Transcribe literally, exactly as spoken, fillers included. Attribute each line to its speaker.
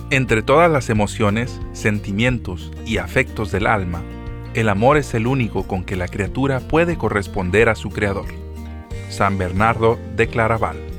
Speaker 1: Entre todas las emociones, sentimientos y afectos del alma, el amor es el único con que la criatura puede corresponder a su Creador. San Bernardo de Claraval.